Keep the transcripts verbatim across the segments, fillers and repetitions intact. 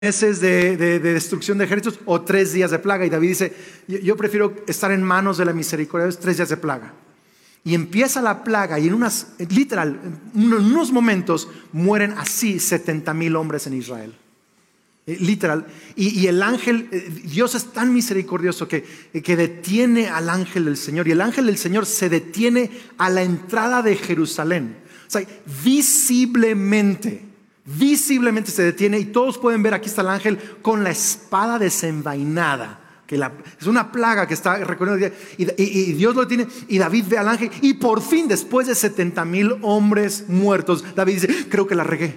meses de, de, de destrucción de ejércitos o tres días de plaga. Y David dice, yo, yo prefiero estar en manos de la misericordia de Dios, tres días de plaga. Y empieza la plaga y en unas, literal, en unos momentos mueren así setenta mil hombres en Israel. Eh, literal. Y, y el ángel, eh, Dios es tan misericordioso que, que detiene al ángel del Señor. Y el ángel del Señor se detiene a la entrada de Jerusalén. O sea, visiblemente, visiblemente se detiene y todos pueden ver, aquí está el ángel con la espada desenvainada. Que la, es una plaga que está recorriendo y, y, y Dios lo tiene y David ve al ángel y por fin después de setenta mil hombres muertos David dice, creo que la regué.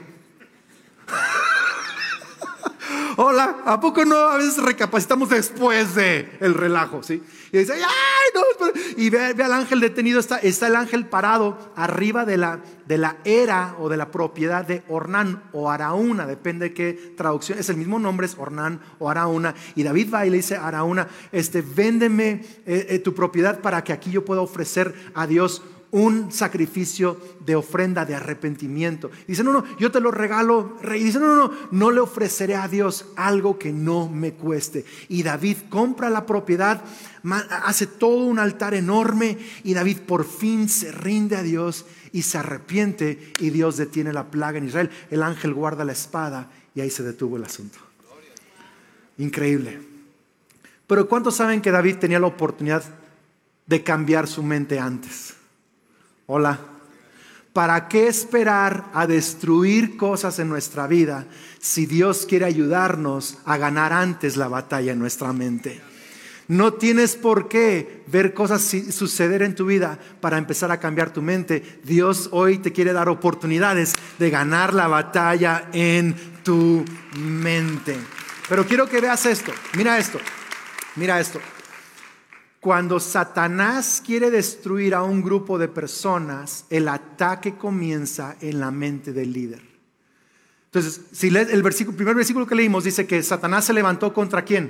Hola, ¿a poco no a veces recapacitamos después de el relajo? ¿Sí? Y dice, ¡ay, no! Y ve, ve al ángel detenido, está, está el ángel parado arriba de la, de la era o de la propiedad de Ornán o Araúna, depende de qué traducción, es el mismo nombre, es Ornán o Araúna. Y David va y le dice a Araúna, este, véndeme eh, eh, tu propiedad para que aquí yo pueda ofrecer a Dios un sacrificio de ofrenda de arrepentimiento. Dice, no, no, yo te lo regalo, rey. Dice, no, no, no, no le ofreceré a Dios algo que no me cueste. Y David compra la propiedad, hace todo un altar enorme y David por fin se rinde a Dios y se arrepiente y Dios detiene la plaga en Israel. El ángel guarda la espada y ahí se detuvo el asunto. Increíble. Pero ¿cuántos saben que David tenía la oportunidad de cambiar su mente antes? Hola. ¿Para qué esperar a destruir cosas en nuestra vida si Dios quiere ayudarnos a ganar antes la batalla en nuestra mente? No tienes por qué ver cosas suceder en tu vida para empezar a cambiar tu mente. Dios hoy te quiere dar oportunidades de ganar la batalla en tu mente. Pero quiero que veas esto. Mira esto. Mira esto. Cuando Satanás quiere destruir a un grupo de personas, el ataque comienza en la mente del líder. Entonces, si lees el versículo, el primer versículo que leímos dice que Satanás se levantó ¿contra quién?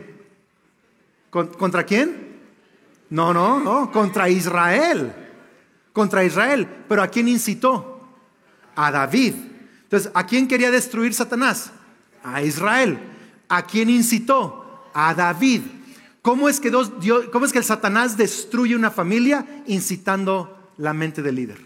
¿Contra quién? No, no, no, contra Israel. Contra Israel. ¿Pero a quién incitó? A David. Entonces, ¿a quién quería destruir Satanás? A Israel. ¿A quién incitó? A David. ¿Cómo es que Dios, Dios, cómo es que el Satanás destruye una familia? Incitando la mente del líder.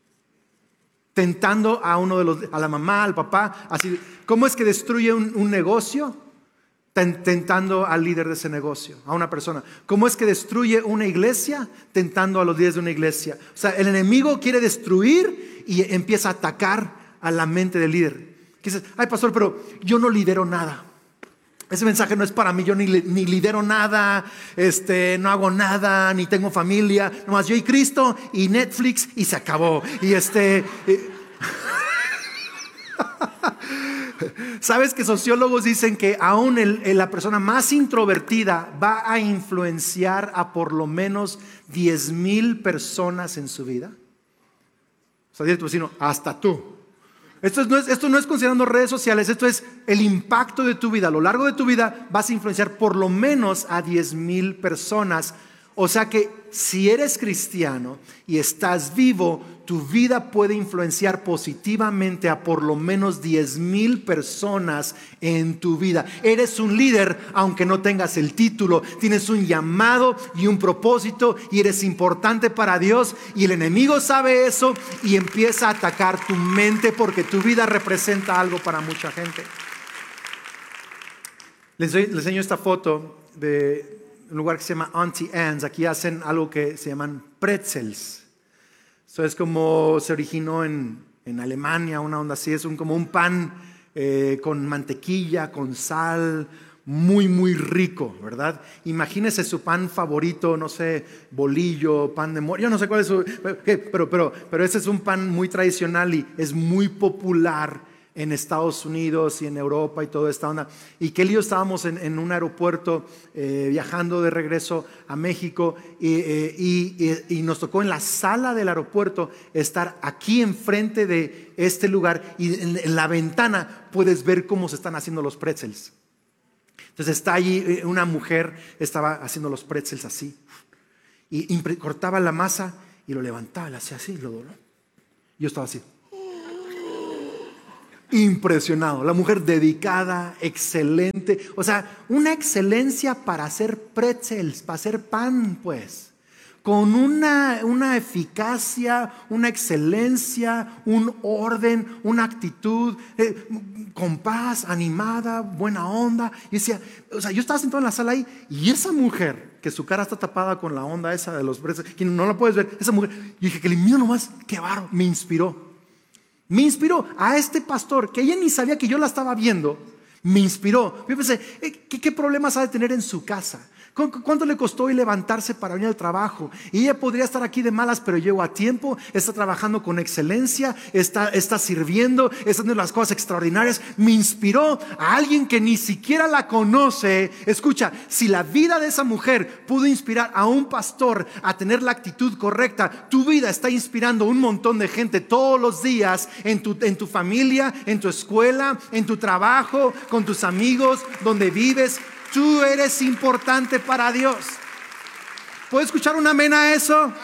Tentando a uno de los, a la mamá, al papá. Así. ¿Cómo es que destruye un, un negocio? Tentando al líder de ese negocio, a una persona. ¿Cómo es que destruye una iglesia? Tentando a los líderes de una iglesia. O sea, el enemigo quiere destruir y empieza a atacar a la mente del líder. Que dices, ay pastor, pero yo no lidero nada. Ese mensaje no es para mí, yo ni, ni lidero nada, este, no hago nada, ni tengo familia, nomás yo y Cristo y Netflix y se acabó. Y este... Eh, ¿sabes que sociólogos dicen que aún el, el, la persona más introvertida va a influenciar a por lo menos diez mil personas en su vida? O sea, dile a tu vecino, hasta tú. Esto no, es, esto no es considerando redes sociales, esto es el impacto de tu vida. A lo largo de tu vida vas a influenciar por lo menos a diez mil personas. O sea que si eres cristiano y estás vivo, tu vida puede influenciar positivamente a por lo menos diez mil personas en tu vida. Eres un líder aunque no tengas el título. Tienes un llamado y un propósito y eres importante para Dios. Y el enemigo sabe eso y empieza a atacar tu mente porque tu vida representa algo para mucha gente. Les, les enseño esta foto de un lugar que se llama Auntie Anne's. Aquí hacen algo que se llaman pretzels. Eso es como se originó en, en Alemania, una onda así. Es un, como un pan eh, con mantequilla, con sal, muy, muy rico, ¿verdad? Imagínese su pan favorito, no sé, bolillo, pan de mora. Yo no sé cuál es su... Pero, pero, pero ese es un pan muy tradicional y es muy popular en Estados Unidos y en Europa y toda esta onda. Y Kelly y yo estábamos en, en un aeropuerto eh, viajando de regreso a México y, eh, y, y, y nos tocó en la sala del aeropuerto estar aquí enfrente de este lugar y en, en la ventana puedes ver cómo se están haciendo los pretzels. Entonces está allí una mujer, estaba haciendo los pretzels así y impre, cortaba la masa y lo levantaba, le hacía así y lo dobló. Yo estaba así. impresionado. La mujer dedicada, excelente. O sea, una excelencia para hacer pretzels, para hacer pan, pues. Con una, una eficacia, una excelencia, un orden, una actitud, eh, con paz, animada, buena onda. Y decía, o sea, yo estaba sentado en la sala ahí y esa mujer, que su cara está tapada con la onda esa de los pretzels, que no la puedes ver, esa mujer, yo dije que le miro nomás, qué bárbaro, me inspiró. Me inspiró a este pastor, que ella ni sabía que yo la estaba viendo, me inspiró. Yo pensé, ¿qué, qué problemas ha de tener en su casa? ¿Cuánto le costó hoy levantarse para venir al trabajo? Y ella podría estar aquí de malas, pero llegó a tiempo, está trabajando con excelencia, está, está sirviendo, está haciendo las cosas extraordinarias. Me inspiró a alguien que ni siquiera la conoce. Escucha, si la vida de esa mujer pudo inspirar a un pastor a tener la actitud correcta, tu vida está inspirando a un montón de gente todos los días en tu, en tu familia, en tu escuela, en tu trabajo, con tus amigos, donde vives. Tú eres importante para Dios. ¿Puedo escuchar un amén a eso? Amén.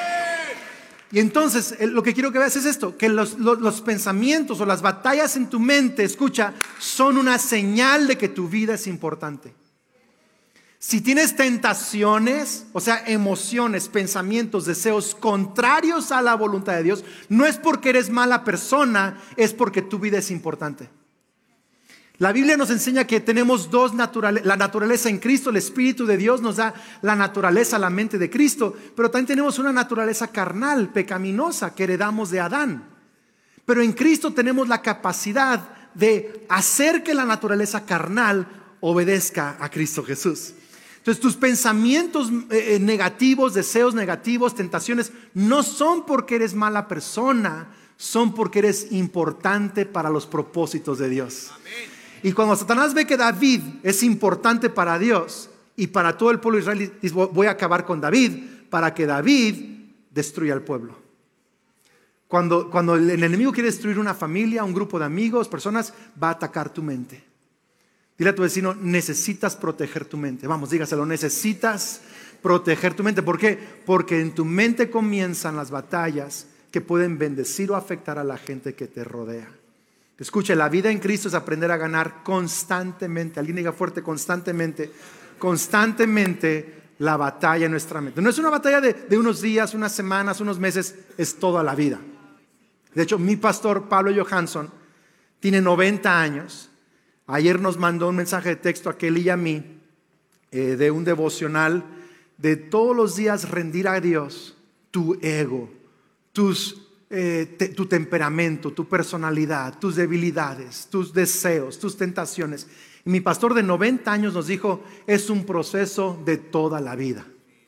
Y entonces lo que quiero que veas es esto, que los, los, los pensamientos o las batallas en tu mente, escucha, son una señal de que tu vida es importante. Si tienes tentaciones, o sea, emociones, pensamientos, deseos contrarios a la voluntad de Dios, no es porque eres mala persona, es porque tu vida es importante. La Biblia nos enseña que tenemos dos naturalezas, la naturaleza en Cristo, el Espíritu de Dios nos da la naturaleza, la mente de Cristo, pero también tenemos una naturaleza carnal, pecaminosa, que heredamos de Adán. Pero en Cristo tenemos la capacidad de hacer que la naturaleza carnal obedezca a Cristo Jesús. Entonces tus pensamientos eh, negativos, deseos negativos, tentaciones, no son porque eres mala persona, son porque eres importante para los propósitos de Dios. Amén. Y cuando Satanás ve que David es importante para Dios y para todo el pueblo de Israel, dice, voy a acabar con David para que David destruya al pueblo. Cuando, cuando el enemigo quiere destruir una familia, un grupo de amigos, personas, va a atacar tu mente. Dile a tu vecino, necesitas proteger tu mente. Vamos, dígaselo, necesitas proteger tu mente. ¿Por qué? Porque en tu mente comienzan las batallas que pueden bendecir o afectar a la gente que te rodea. Escuche, la vida en Cristo es aprender a ganar constantemente. Alguien diga fuerte, constantemente. Constantemente la batalla en nuestra mente. No es una batalla de, de unos días, unas semanas, unos meses. Es toda la vida. De hecho, mi pastor Pablo Johansson tiene noventa años. Ayer nos mandó un mensaje de texto a Kelly y a mí eh, de un devocional de todos los días rendir a Dios tu ego, tus Eh, te, tu temperamento, tu personalidad, tus debilidades, tus deseos, tus tentaciones. Y mi pastor de noventa años nos dijo, es un proceso de toda la vida.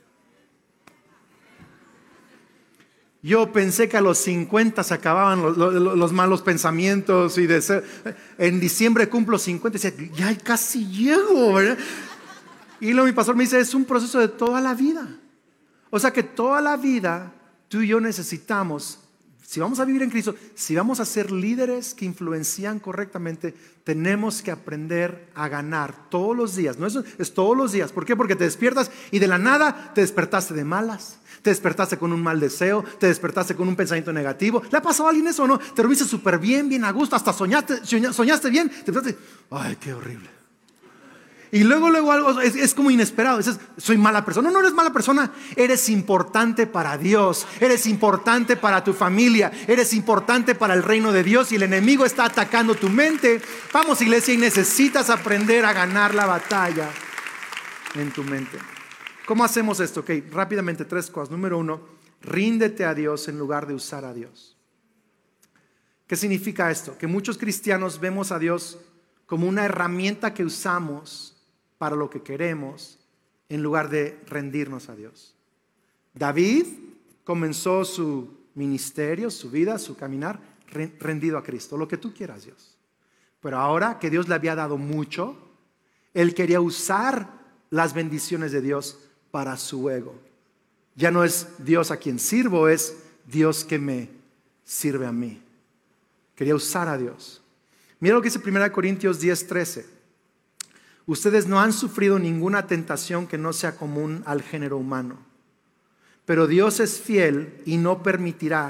Yo pensé que a los cincuenta se acababan los, los, los malos pensamientos y deseos. En diciembre cumplo cincuenta y decía, ya casi llego, ¿verdad? Y luego mi pastor me dice, es un proceso de toda la vida. O sea que toda la vida tú y yo necesitamos. Si vamos a vivir en Cristo, si vamos a ser líderes que influencian correctamente, tenemos que aprender a ganar todos los días. No es, es todos los días. ¿Por qué? Porque te despiertas y de la nada te despertaste de malas. Te despertaste con un mal deseo, te despertaste con un pensamiento negativo. ¿Le ha pasado a alguien eso o no? Te dormiste súper bien, bien a gusto, hasta soñaste, soñaste bien. Te despertaste, ay, qué horrible. Y luego, luego algo es, es como inesperado. Dices, soy mala persona. No, no eres mala persona. Eres importante para Dios. Eres importante para tu familia. Eres importante para el reino de Dios. Y el enemigo está atacando tu mente. Vamos, iglesia, y necesitas aprender a ganar la batalla en tu mente. ¿Cómo hacemos esto? Ok, rápidamente tres cosas. Número uno, ríndete a Dios en lugar de usar a Dios. ¿Qué significa esto? Que muchos cristianos vemos a Dios como una herramienta que usamos para lo que queremos en lugar de rendirnos a Dios. David comenzó su ministerio, su vida, su caminar rendido a Cristo, lo que tú quieras, Dios. Pero ahora que Dios le había dado mucho, él quería usar las bendiciones de Dios para su ego. Ya no es Dios a quien sirvo, es Dios que me sirve a mí. Quería usar a Dios. Mira lo que dice primera Corintios diez, trece. Ustedes no han sufrido ninguna tentación que no sea común al género humano. Pero Dios es fiel y no permitirá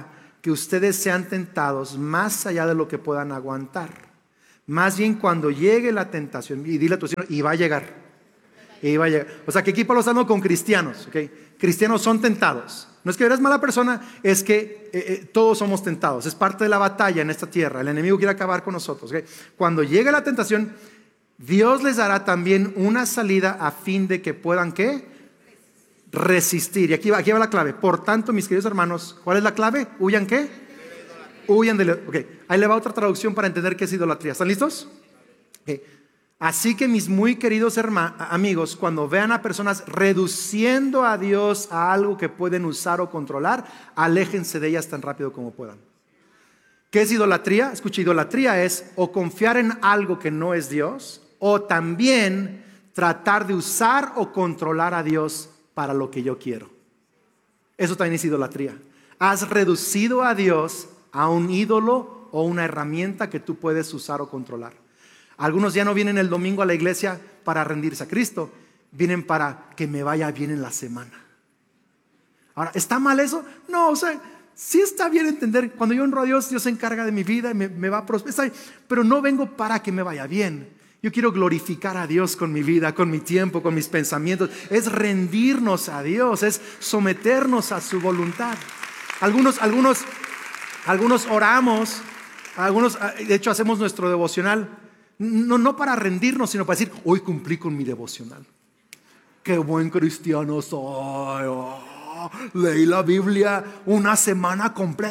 que ustedes sean tentados más allá de lo que puedan aguantar. Más bien cuando llegue la tentación, y dile a tu Señor, y va a llegar. Y va a llegar. O sea, que aquí Pablo está hablando con cristianos, ¿okay? Cristianos son tentados. No es que eres mala persona, es que eh, eh, todos somos tentados. Es parte de la batalla en esta tierra. El enemigo quiere acabar con nosotros, ¿okay? Cuando llegue la tentación, Dios les dará también una salida a fin de que puedan, ¿qué? Resistir. Y aquí va, aquí va la clave. Por tanto, mis queridos hermanos, ¿cuál es la clave? ¿Huyan qué? Huyan de... Ok, ahí le va otra traducción para entender qué es idolatría. ¿Están listos? Okay. Así que mis muy queridos hermanos, amigos, cuando vean a personas reduciendo a Dios a algo que pueden usar o controlar, aléjense de ellas tan rápido como puedan. ¿Qué es idolatría? Escucha, idolatría es o confiar en algo que no es Dios, o también tratar de usar o controlar a Dios para lo que yo quiero. Eso también es idolatría. Has reducido a Dios a un ídolo o una herramienta que tú puedes usar o controlar. Algunos ya no vienen el domingo a la iglesia para rendirse a Cristo, vienen para que me vaya bien en la semana. Ahora, ¿está mal eso? No, o sea, sí está bien entender, cuando yo honro a Dios, Dios se encarga de mi vida y me, me va a prosperar, pero no vengo para que me vaya bien. Yo quiero glorificar a Dios con mi vida, con mi tiempo, con mis pensamientos. Es rendirnos a Dios, es someternos a su voluntad. Algunos, algunos, algunos oramos, algunos, de hecho hacemos nuestro devocional, no, no para rendirnos, sino para decir, hoy cumplí con mi devocional. Qué buen cristiano soy. Oh, leí la Biblia una semana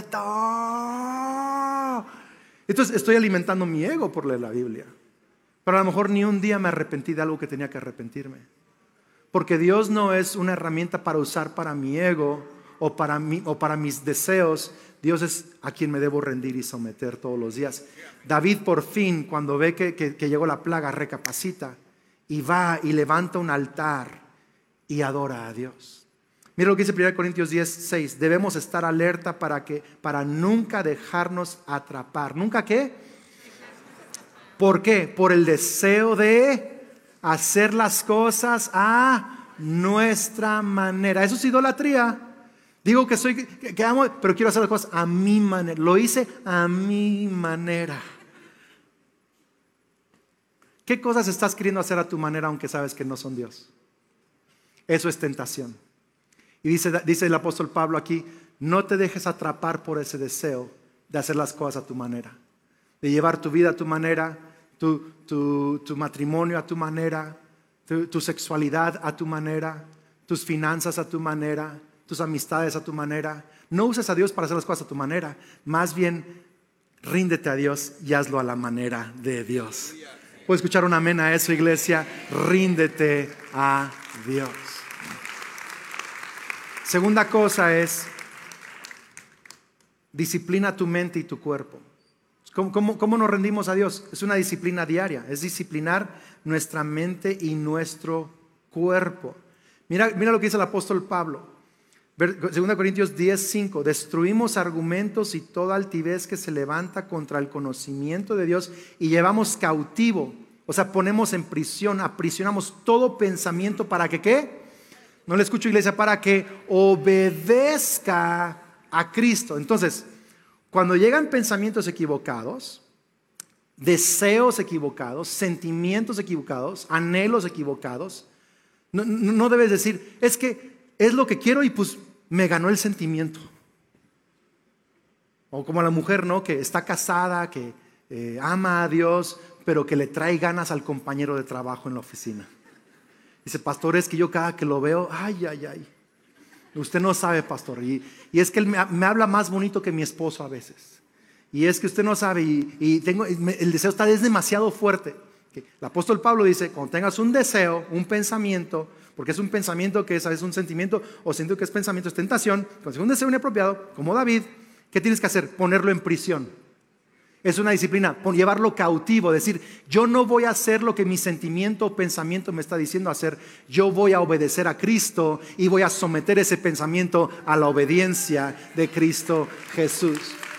completa. Entonces estoy alimentando mi ego por leer la Biblia. Pero a lo mejor ni un día me arrepentí de algo que tenía que arrepentirme. Porque Dios no es una herramienta para usar para mi ego o para, mí, o para mis deseos. Dios es a quien me debo rendir y someter todos los días. David por fin, cuando ve que, que, que llegó la plaga, recapacita y va y levanta un altar y adora a Dios. Mira lo que dice primera Corintios diez, seis. Debemos estar alerta para, que, para nunca dejarnos atrapar. ¿Nunca qué? ¿Por qué? Por el deseo de hacer las cosas a nuestra manera. Eso es idolatría. Digo que soy, que, que amo, pero quiero hacer las cosas a mi manera. Lo hice a mi manera. ¿Qué cosas estás queriendo hacer a tu manera aunque sabes que no son Dios? Eso es tentación. Y dice, dice el apóstol Pablo aquí, no te dejes atrapar por ese deseo de hacer las cosas a tu manera. De llevar tu vida a tu manera, tu, tu, tu matrimonio a tu manera, tu, tu sexualidad a tu manera, tus finanzas a tu manera, tus amistades a tu manera. No uses a Dios para hacer las cosas a tu manera. Más bien, ríndete a Dios y hazlo a la manera de Dios. ¿Puedo escuchar un amén a eso, iglesia? Ríndete a Dios. Segunda cosa es, disciplina tu mente y tu cuerpo. ¿Cómo, cómo, ¿Cómo nos rendimos a Dios? Es una disciplina diaria, es disciplinar nuestra mente y nuestro cuerpo. Mira, mira lo que dice el apóstol Pablo. Segunda Corintios diez, cinco. Destruimos argumentos y toda altivez que se levanta contra el conocimiento de Dios y llevamos cautivo, o sea, ponemos en prisión, aprisionamos todo pensamiento para que, ¿qué? No le escucho, iglesia, para que obedezca a Cristo. Entonces, cuando llegan pensamientos equivocados, deseos equivocados, sentimientos equivocados, anhelos equivocados, no, no debes decir, es que es lo que quiero y pues me ganó el sentimiento. O como la mujer, ¿no? Que está casada, que eh, ama a Dios, pero que le trae ganas al compañero de trabajo en la oficina. Dice, pastor, es que yo cada que lo veo, ay, ay, ay. Usted no sabe, pastor. Y, y es que él me, me habla más bonito que mi esposo a veces. Y es que usted no sabe y, y tengo, el deseo está es demasiado fuerte. El apóstol Pablo dice, cuando tengas un deseo, un pensamiento, porque es un pensamiento que es, es un sentimiento, o siento que es pensamiento, es tentación, cuando es un deseo inapropiado, como David, ¿qué tienes que hacer? Ponerlo en prisión. Es una disciplina, llevarlo cautivo, decir, yo no voy a hacer lo que mi sentimiento o pensamiento me está diciendo hacer, yo voy a obedecer a Cristo y voy a someter ese pensamiento a la obediencia de Cristo Jesús.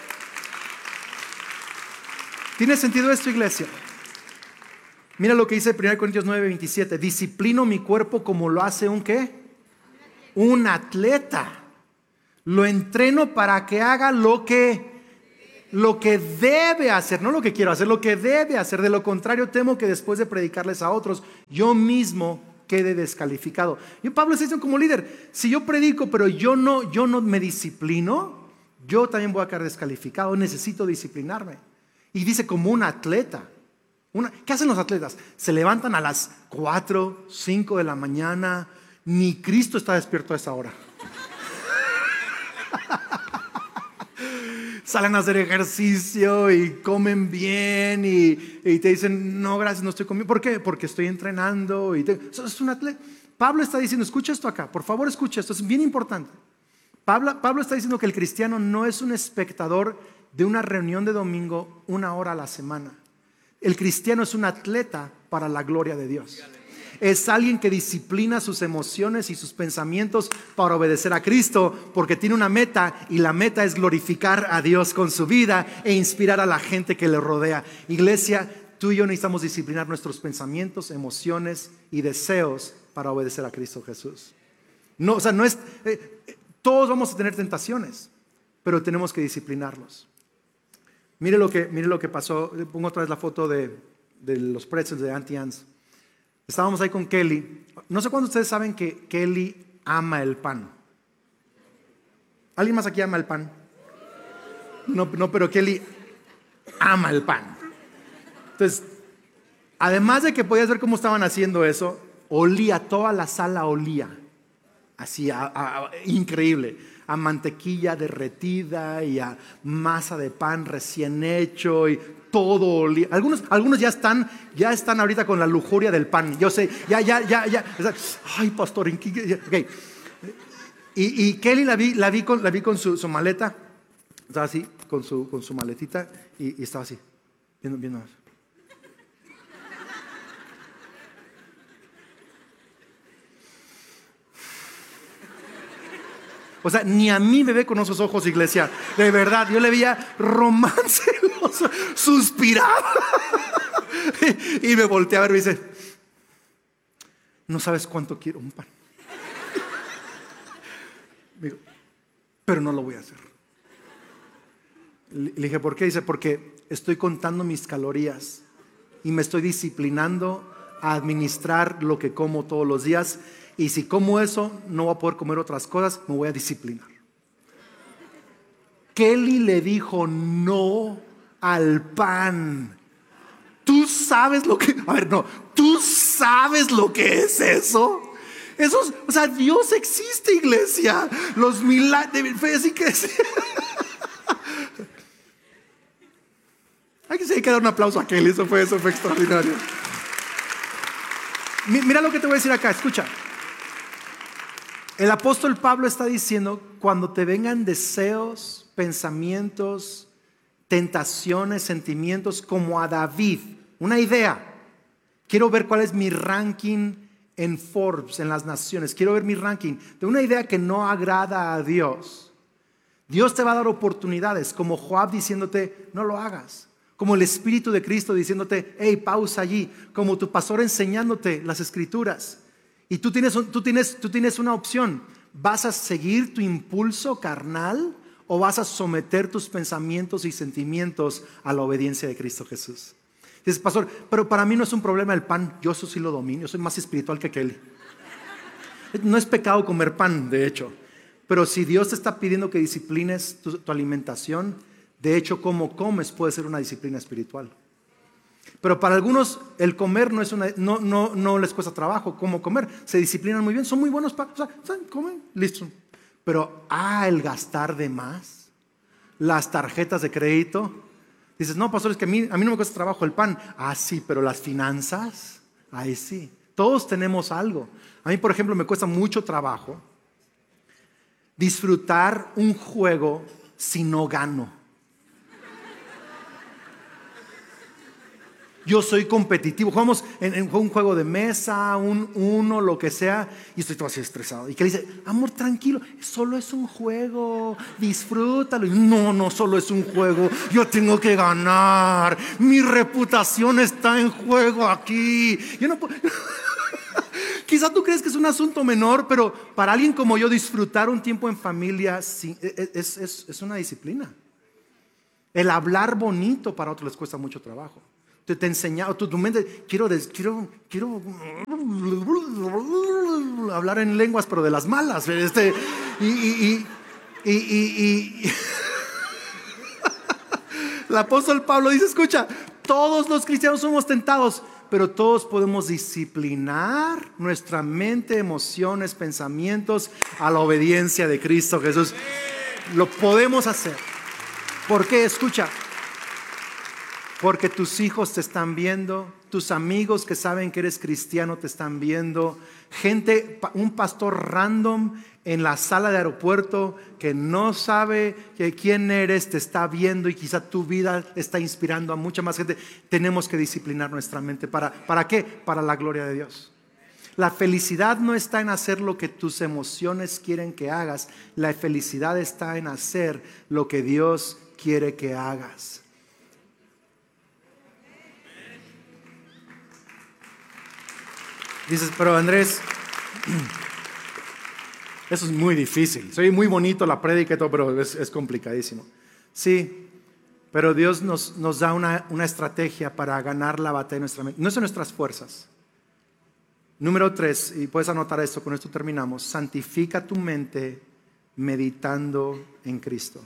¿Tiene sentido esto, iglesia? Mira lo que dice primera Corintios nueve, veintisiete. Disciplino mi cuerpo como lo hace un ¿qué? Un atleta. Lo entreno para que haga lo que, lo que debe hacer, no lo que quiero hacer, lo que debe hacer. De lo contrario, temo que después de predicarles a otros, yo mismo quede descalificado. Y Pablo está diciendo como líder, si yo predico pero yo no, yo no me disciplino, yo también voy a quedar descalificado. Necesito disciplinarme. Y dice como un atleta. Una, ¿qué hacen los atletas? Se levantan a las cuatro, cinco de la mañana. Ni Cristo está despierto a esa hora. Salen a hacer ejercicio y comen bien y, y te dicen, no, gracias, no estoy comiendo. ¿Por qué? Porque estoy entrenando. Y te, eso es un atleta. Pablo está diciendo, escucha esto acá, por favor escucha esto, es bien importante. Pablo, Pablo está diciendo que el cristiano no es un espectador de una reunión de domingo una hora a la semana. El cristiano es un atleta para la gloria de Dios. Es alguien que disciplina sus emociones y sus pensamientos para obedecer a Cristo, porque tiene una meta, y la meta es glorificar a Dios con su vida e inspirar a la gente que le rodea. Iglesia, tú y yo necesitamos disciplinar nuestros pensamientos, emociones y deseos para obedecer a Cristo Jesús. No, o sea, no es, eh, todos vamos a tener tentaciones, pero tenemos que disciplinarlos. Mire lo que, mire lo que pasó. Pongo otra vez la foto de, de los pretzels de Auntie Anne's. Estábamos ahí con Kelly. No sé cuántos de ustedes saben que Kelly ama el pan. ¿Alguien más aquí ama el pan? No, no, pero Kelly ama el pan. Entonces, además de que podías ver cómo estaban haciendo eso, olía, toda la sala olía. Así, a, a, a, increíble. A mantequilla derretida y a masa de pan recién hecho y todo olía. Algunos, algunos ya están, ya están ahorita con la lujuria del pan. Yo sé, ya, ya, ya, ya. Ay, pastor, okay. Y, y Kelly la vi, la vi con, la vi con su, su maleta. Estaba así, con su, con su maletita y, y estaba así, viendo, viendo. O sea, ni a mí me ve con esos ojos, iglesia. De verdad, yo le veía romance, suspiraba. Y, y me volteé a ver y me dice, no sabes cuánto quiero un pan. Me digo, pero no lo voy a hacer. Le dije, ¿por qué? Dice, porque estoy contando mis calorías y me estoy disciplinando a administrar lo que como todos los días. Y si como eso, no voy a poder comer otras cosas, me voy a disciplinar. Kelly le dijo no al pan. ¿Tú sabes lo que? A ver, no. ¿Tú sabes lo que es eso? Eso es, o sea, Dios existe, iglesia. Los milagros, así que hay que, hay que dar un aplauso a Kelly. Eso fue, eso fue extraordinario. Mira lo que te voy a decir acá, escucha. El apóstol Pablo está diciendo, cuando te vengan deseos, pensamientos, tentaciones, sentimientos, como a David, una idea. Quiero ver cuál es mi ranking en Forbes, en las naciones. Quiero ver mi ranking de una idea que no agrada a Dios. Dios te va a dar oportunidades, como Joab diciéndote, no lo hagas. Como el Espíritu de Cristo diciéndote, hey, pausa allí. Como tu pastor enseñándote las Escrituras. Y tú tienes, tú, tienes, tú tienes una opción. ¿Vas a seguir tu impulso carnal o vas a someter tus pensamientos y sentimientos a la obediencia de Cristo Jesús? Dices, pastor, pero para mí no es un problema el pan. Yo eso sí lo domino. Yo soy más espiritual que Kelly. No es pecado comer pan, de hecho. Pero si Dios te está pidiendo que disciplines tu, tu alimentación, de hecho, cómo comes puede ser una disciplina espiritual. Pero para algunos el comer no, es una, no, no, no les cuesta trabajo. ¿Cómo comer? Se disciplinan muy bien, son muy buenos para, o sea, comen, listo. Pero, ah, el gastar de más, las tarjetas de crédito. Dices, no, pastor, es que a mí, a mí no me cuesta trabajo el pan. Ah, sí, pero las finanzas, ahí sí. Todos tenemos algo. A mí, por ejemplo, me cuesta mucho trabajo disfrutar un juego si no gano. Yo soy competitivo. Jugamos en, en un juego de mesa, un uno, lo que sea, y estoy todo así estresado. Y que le dice, amor, tranquilo, solo es un juego, disfrútalo. Y no, no, solo es un juego, yo tengo que ganar. Mi reputación está en juego aquí. Yo no puedo. Quizá tú crees que es un asunto menor, pero para alguien como yo disfrutar un tiempo en familia sí, es, es, es una disciplina. El hablar bonito para otros les cuesta mucho trabajo. Te, te enseña, tu, tu mente, quiero, quiero, quiero hablar en lenguas, pero de las malas. Este, y, y, y, y, y, y el apóstol Pablo dice, escucha, todos los cristianos somos tentados, pero todos podemos disciplinar nuestra mente, emociones, pensamientos a la obediencia de Cristo Jesús. Lo podemos hacer. ¿Por qué? Escucha. Porque tus hijos te están viendo, tus amigos que saben que eres cristiano te están viendo, gente, un pastor random en la sala de aeropuerto que no sabe que quién eres te está viendo y quizá tu vida está inspirando a mucha más gente. Tenemos que disciplinar nuestra mente. ¿Para, para qué? Para la gloria de Dios. La felicidad no está en hacer lo que tus emociones quieren que hagas. La felicidad está en hacer lo que Dios quiere que hagas. Dices, pero Andrés, eso es muy difícil. Soy muy bonito la prédica y todo, pero es, es complicadísimo. Sí, pero Dios nos, nos da una, una estrategia para ganar la batalla en nuestra mente. No son nuestras fuerzas. Número tres, y puedes anotar esto, con esto terminamos. Santifica tu mente meditando en Cristo.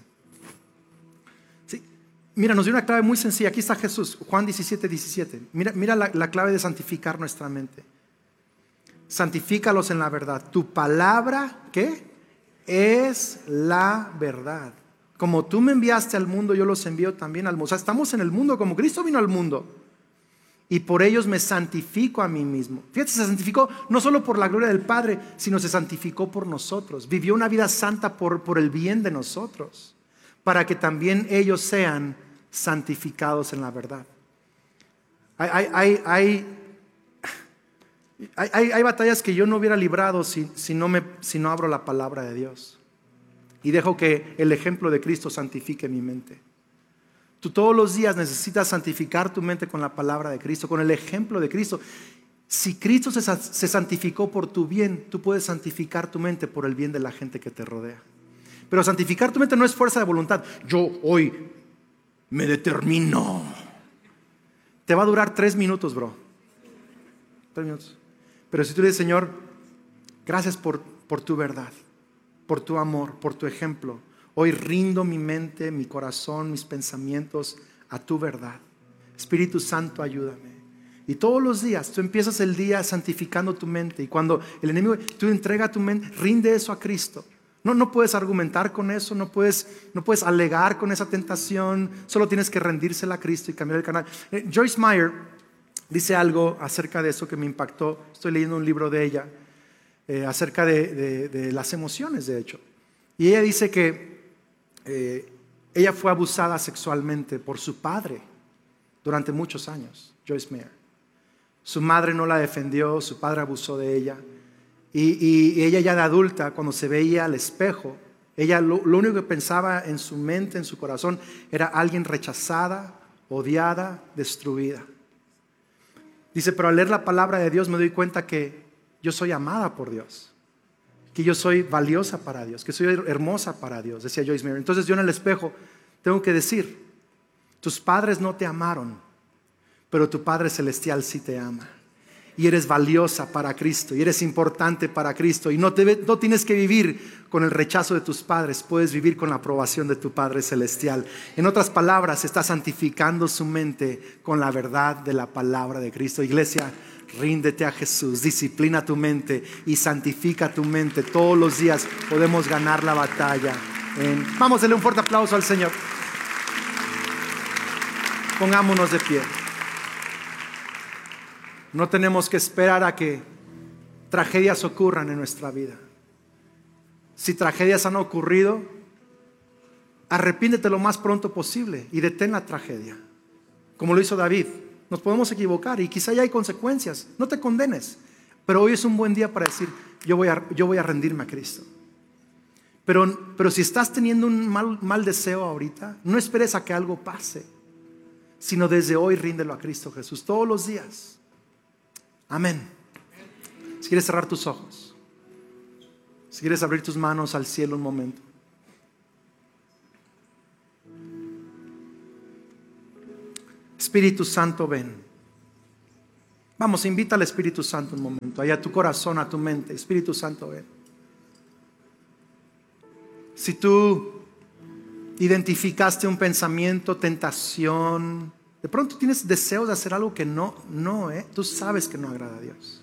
Sí, mira, nos dio una clave muy sencilla. Aquí está Jesús, Juan diecisiete, diecisiete. Mira, mira la, la clave de santificar nuestra mente. Santifícalos en la verdad. Tu palabra, ¿qué? Es la verdad. Como tú me enviaste al mundo, yo los envío también al mundo. O sea, estamos en el mundo como Cristo vino al mundo. Y por ellos me santifico a mí mismo. Fíjate, se santificó no solo por la gloria del Padre, sino se santificó por nosotros. Vivió una vida santa por, por el bien de nosotros, para que también ellos sean santificados en la verdad. Hay... hay, hay, hay Hay, hay, hay batallas que yo no hubiera librado si, si, no me, si no abro la palabra de Dios y dejo que el ejemplo de Cristo santifique mi mente. Tú todos los días necesitas santificar tu mente con la palabra de Cristo, con el ejemplo de Cristo. Si Cristo se, se santificó por tu bien, tú puedes santificar tu mente por el bien de la gente que te rodea. Pero santificar tu mente no es fuerza de voluntad. Yo hoy me determino. Te va a durar tres minutos, bro. Tres minutos. Pero si tú le dices, Señor, gracias por, por tu verdad, por tu amor, por tu ejemplo. Hoy rindo mi mente, mi corazón, mis pensamientos a tu verdad. Espíritu Santo, ayúdame. Y todos los días tú empiezas el día santificando tu mente. Y cuando el enemigo, tú entrega tu mente, rinde eso a Cristo. No, no puedes argumentar con eso, no puedes, no puedes alegar con esa tentación. Solo tienes que rendírsela a Cristo y cambiar el canal. Eh, Joyce Meyer dice algo acerca de eso que me impactó. Estoy leyendo un libro de ella eh, acerca de, de, de las emociones, de hecho. Y ella dice que eh, ella fue abusada sexualmente por su padre durante muchos años, Joyce Meyer. Su madre no la defendió, su padre abusó de ella. Y, y, y ella ya de adulta, cuando se veía al espejo, ella lo, lo único que pensaba en su mente, en su corazón, era alguien rechazada, odiada, destruida. Dice, pero al leer la palabra de Dios me doy cuenta que yo soy amada por Dios, que yo soy valiosa para Dios, que soy hermosa para Dios, decía Joyce Meyer. Entonces yo en el espejo tengo que decir, tus padres no te amaron, pero tu Padre Celestial sí te ama. Y eres valiosa para Cristo, y eres importante para Cristo. Y no, te, no tienes que vivir con el rechazo de tus padres, puedes vivir con la aprobación de tu Padre Celestial. En otras palabras, está santificando su mente con la verdad de la palabra de Cristo. Iglesia, ríndete a Jesús, disciplina tu mente y santifica tu mente. Todos los días podemos ganar la batalla. En... Vamos a darle un fuerte aplauso al Señor. Pongámonos de pie. No tenemos que esperar a que tragedias ocurran en nuestra vida. Si tragedias han ocurrido, arrepiéntete lo más pronto posible y detén la tragedia. Como lo hizo David. Nos podemos equivocar y quizá ya hay consecuencias. No te condenes. Pero hoy es un buen día para decir, yo voy a, yo voy a rendirme a Cristo. Pero, pero si estás teniendo un mal, mal deseo ahorita, no esperes a que algo pase, sino desde hoy ríndelo a Cristo Jesús todos los días. Amén. Si quieres cerrar tus ojos, si quieres abrir tus manos al cielo un momento. Espíritu Santo, ven. Vamos, invita al Espíritu Santo un momento, allá a tu corazón, a tu mente. Espíritu Santo, ven. Si tú identificaste un pensamiento, tentación, de pronto tienes deseos de hacer algo que no, no, eh, tú sabes que no agrada a Dios.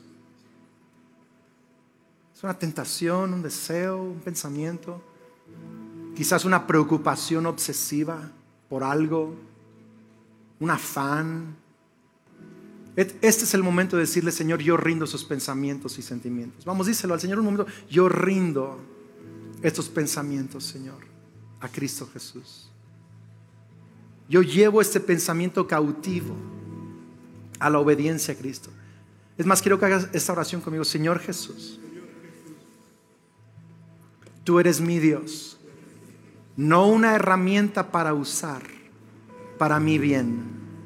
Es una tentación, un deseo, un pensamiento, quizás una preocupación obsesiva por algo, un afán. Este es el momento de decirle: Señor, yo rindo esos pensamientos y sentimientos. Vamos, díselo al Señor un momento. Yo rindo estos pensamientos, Señor, a Cristo Jesús. Yo llevo este pensamiento cautivo a la obediencia a Cristo. Es más, quiero que hagas esta oración conmigo. Señor Jesús, tú eres mi Dios, no una herramienta para usar para mi bien,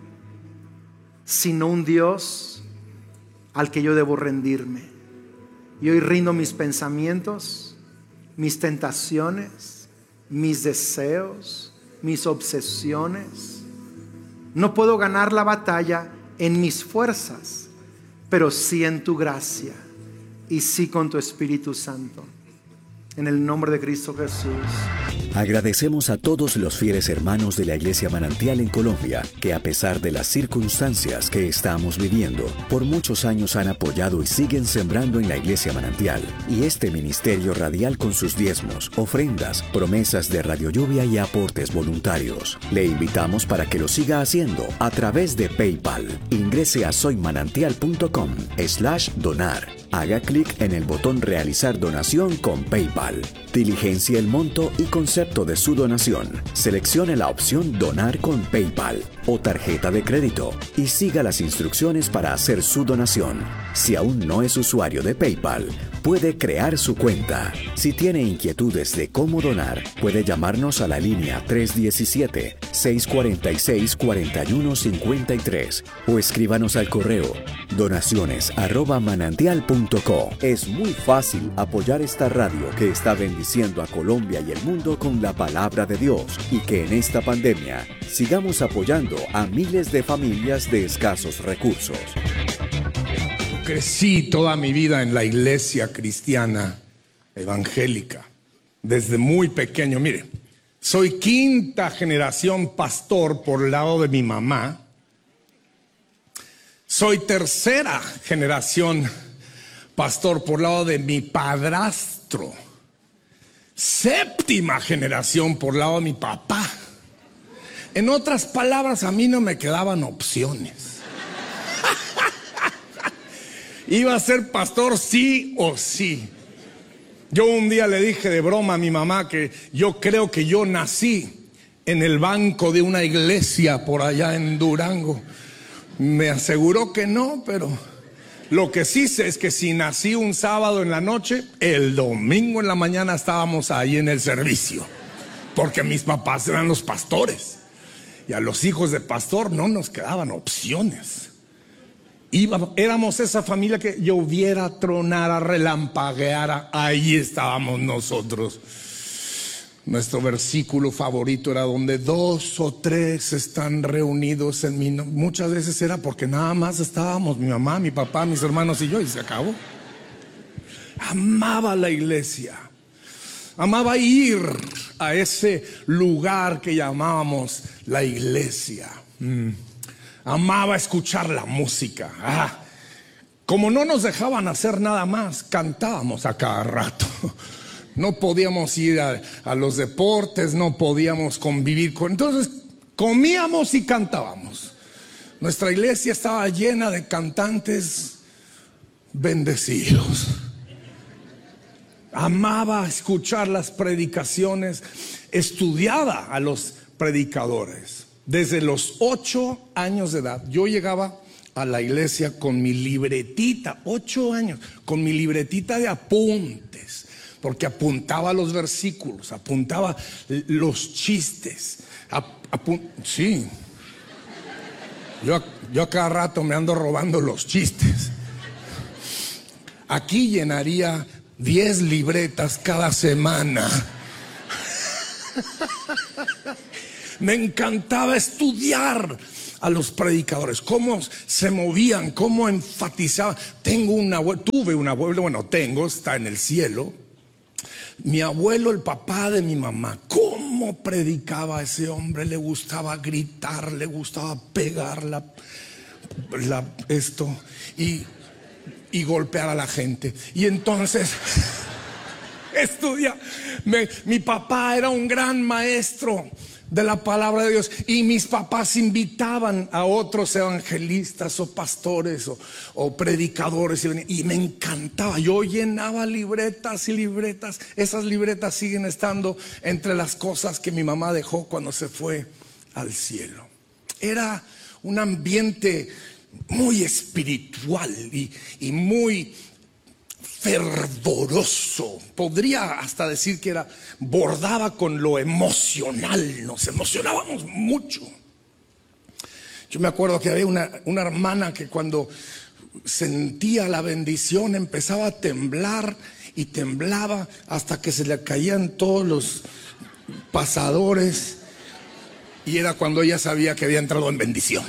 sino un Dios al que yo debo rendirme. Y hoy rindo mis pensamientos, mis tentaciones, mis deseos, mis obsesiones. No puedo ganar la batalla en mis fuerzas, pero sí en tu gracia y sí con tu Espíritu Santo. En el nombre de Cristo Jesús. Agradecemos a todos los fieles hermanos de la Iglesia Manantial en Colombia, que a pesar de las circunstancias que estamos viviendo, por muchos años han apoyado y siguen sembrando en la Iglesia Manantial y este ministerio radial con sus diezmos, ofrendas, promesas de Radio Lluvia y aportes voluntarios. Le invitamos para que lo siga haciendo a través de PayPal. Ingrese a soymanantial.com slash donar. Haga clic en el botón Realizar donación con PayPal. Diligencia el monto y concepto de su donación. Seleccione la opción Donar con PayPal o tarjeta de crédito y siga las instrucciones para hacer su donación. Si aún no es usuario de PayPal, puede crear su cuenta. Si tiene inquietudes de cómo donar, puede llamarnos a la línea tres uno siete, seis cuatro seis, cuatro uno cinco tres o escríbanos al correo donaciones arroba manantial punto co. Es muy fácil apoyar esta radio que está bendiciendo a Colombia y el mundo con la palabra de Dios, y que en esta pandemia sigamos apoyando a miles de familias de escasos recursos. Crecí toda mi vida en la iglesia cristiana evangélica, desde muy pequeño. Mire, soy quinta generación pastor por el lado de mi mamá. Soy tercera generación pastor por el lado de mi padrastro. Séptima generación por el lado de mi papá. En otras palabras, a mí no me quedaban opciones. Iba a ser pastor sí o sí. Yo un día le dije de broma a mi mamá que yo creo que yo nací en el banco de una iglesia por allá en Durango. Me aseguró que no, pero lo que sí sé es que si nací un sábado en la noche, el domingo en la mañana estábamos ahí en el servicio, porque mis papás eran los pastores y a los hijos de pastor no nos quedaban opciones. Iba, éramos esa familia que lloviera, tronara, relampagueara, ahí estábamos nosotros. Nuestro versículo favorito era: donde dos o tres están reunidos en mi nombre. Muchas veces era porque nada más estábamos mi mamá, mi papá, mis hermanos y yo, y se acabó. Amaba la iglesia, amaba ir a ese lugar que llamábamos la iglesia. Mm. Amaba escuchar la música. Ah, como no nos dejaban hacer nada más, cantábamos a cada rato. No podíamos ir a, a los deportes, no podíamos convivir con... Entonces comíamos y cantábamos. Nuestra iglesia estaba llena de cantantes bendecidos. Amaba escuchar las predicaciones, estudiaba a los predicadores. Desde los ocho años de edad, yo llegaba a la iglesia con mi libretita, ocho años, con mi libretita de apuntes, porque apuntaba los versículos, apuntaba los chistes. Ap, apun, sí, yo, yo a cada rato me ando robando los chistes. aquí llenaría diez libretas cada semana. Me encantaba estudiar a los predicadores, cómo se movían, cómo enfatizaban. Tengo un abuelo, tuve un abuelo, bueno, tengo, está en el cielo. Mi abuelo, el papá de mi mamá, cómo predicaba a ese hombre. Le gustaba gritar, le gustaba pegar la, la, esto y, y golpear a la gente. Y entonces estudia. Me, mi papá era un gran maestro de la palabra de Dios, y mis papás invitaban a otros evangelistas o pastores o, o predicadores, y me encantaba. Yo llenaba libretas y libretas. Esas libretas siguen estando entre las cosas que mi mamá dejó cuando se fue al cielo. Era un ambiente muy espiritual y, y muy fervoroso. Podría hasta decir que era, bordaba con lo emocional. Nos emocionábamos mucho. Yo me acuerdo que había una, una hermana que cuando sentía la bendición empezaba a temblar y temblaba hasta que se le caían todos los pasadores, y era cuando ella sabía que había entrado en bendición.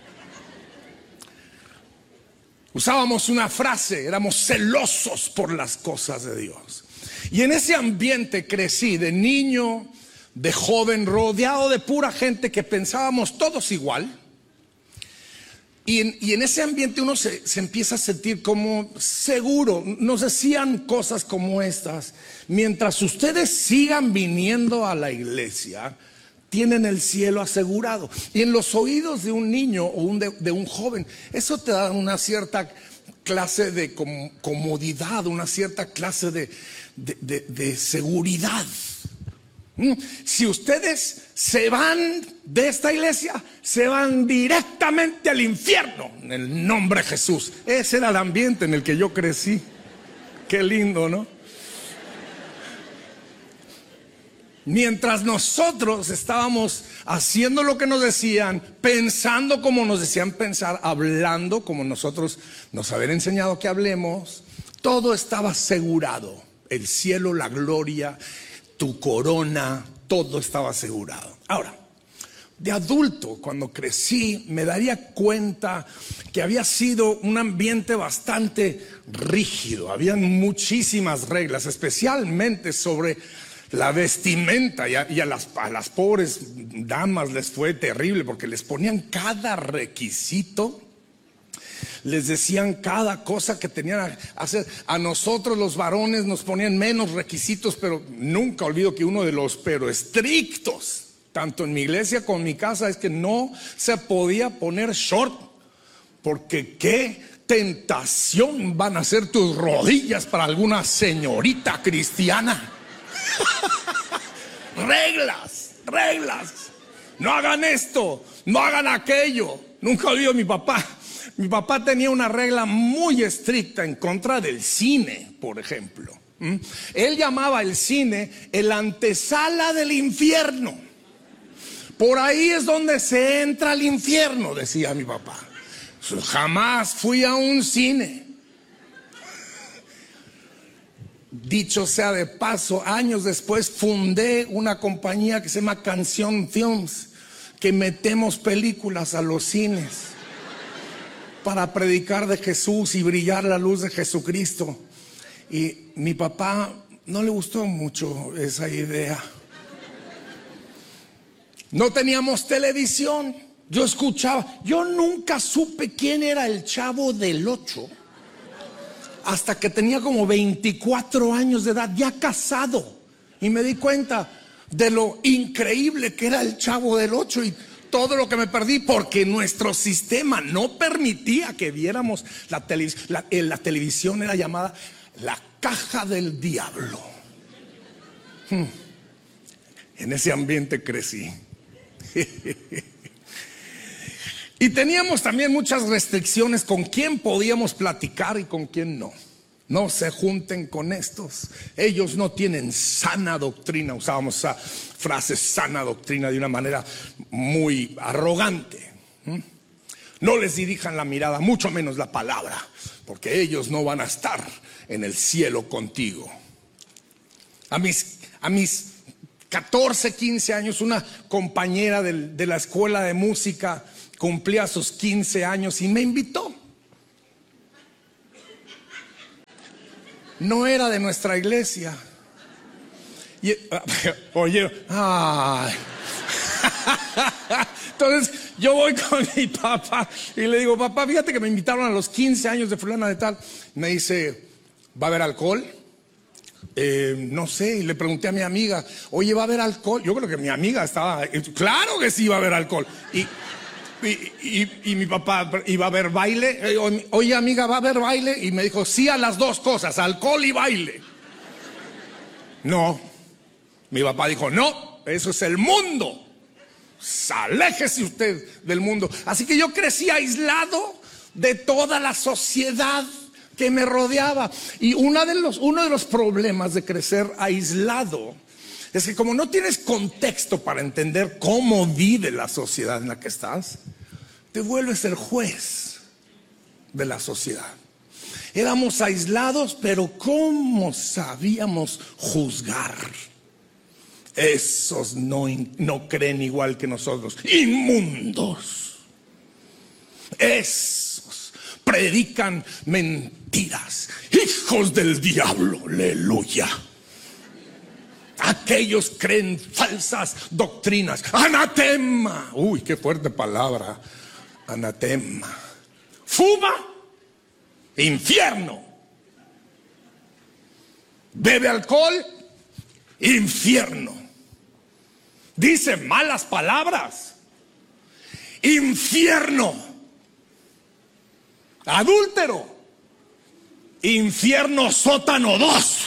Usábamos una frase, éramos celosos por las cosas de Dios. Y en ese ambiente crecí, de niño, de joven, rodeado de pura gente que pensábamos todos igual. Y en, y en ese ambiente uno se, se empieza a sentir como seguro. Nos decían cosas como estas: mientras ustedes sigan viniendo a la iglesia, tienen el cielo asegurado. Y en los oídos de un niño o un de, de un joven, eso te da una cierta clase de com, comodidad, una cierta clase de, de, de, de seguridad. Si ustedes se van de esta iglesia, se van directamente al infierno en el nombre de Jesús. Ese era el ambiente en el que yo crecí. Qué lindo, ¿no? Mientras nosotros estábamos haciendo lo que nos decían, pensando como nos decían pensar, hablando como nosotros nos habían enseñado que hablemos, todo estaba asegurado. El cielo, la gloria, tu corona, todo estaba asegurado. Ahora, de adulto, cuando crecí, me daría cuenta que había sido un ambiente bastante rígido. Habían muchísimas reglas, especialmente sobre la vestimenta, y a, y a, las, a las pobres damas les fue terrible porque les ponían cada requisito, les decían cada cosa que tenían que hacer. A nosotros los varones nos ponían menos requisitos, pero nunca olvido que uno de los pero estrictos, tanto en mi iglesia como en mi casa, es que no se podía poner short, porque qué tentación van a ser tus rodillas para alguna señorita cristiana. Reglas, reglas. No hagan esto, no hagan aquello. Nunca olvido a mi papá. Mi papá tenía una regla muy estricta en contra del cine, por ejemplo. ¿Mm? Él llamaba el cine el antesala del infierno. Por ahí es donde se entra al infierno, decía mi papá. Jamás fui a un cine. Dicho sea de paso, años después fundé una compañía que se llama Canción Films, que metemos películas a los cines para predicar de Jesús y brillar la luz de Jesucristo. Y mi papá no le gustó mucho esa idea. No teníamos televisión. Yo escuchaba, yo nunca supe quién era el Chavo del Ocho hasta que tenía como veinticuatro años de edad, ya casado, y me di cuenta de lo increíble que era el Chavo del Ocho y todo lo que me perdí porque nuestro sistema no permitía que viéramos la televisión. La, eh, la televisión era llamada la caja del diablo. Hmm. En ese ambiente crecí. Y teníamos también muchas restricciones con quién podíamos platicar y con quién no. No se junten con estos. Ellos no tienen sana doctrina. Usábamos esa frase, sana doctrina, de una manera muy arrogante. No les dirijan la mirada, mucho menos la palabra, porque ellos no van a estar en el cielo contigo. A mis, a mis catorce, quince años, una compañera de, de la escuela de música cumplía sus quince años y me invitó. No era de nuestra iglesia. Y, oye, ay. Entonces yo voy con mi papá y le digo: papá, fíjate que me invitaron a los quince años de fulana de tal. Me dice: ¿va a haber alcohol? Eh, no sé. Y le pregunté a mi amiga: oye, ¿va a haber alcohol? Yo creo que mi amiga estaba, claro que sí va a haber alcohol. Y, y, y, y mi papá: ¿iba a haber baile? Oye, amiga, ¿va a haber baile? Y me dijo: sí, a las dos cosas, alcohol y baile. No. Mi papá dijo: no, eso es el mundo. Aléjese usted del mundo. Así que yo crecí aislado de toda la sociedad que me rodeaba. Y una de los, uno de los problemas de crecer aislado es que como no tienes contexto para entender cómo vive la sociedad en la que estás, te vuelves el juez de la sociedad. Éramos aislados, pero ¿cómo sabíamos juzgar? Esos no, no creen igual que nosotros. Inmundos. Esos predican mentiras. Hijos del diablo. Aleluya. Aquellos creen falsas doctrinas. Anatema. Uy, qué fuerte palabra. Anatema. Fuma. Infierno. Bebe alcohol. Infierno. Dice malas palabras. Infierno. Adúltero. Infierno sótano dos.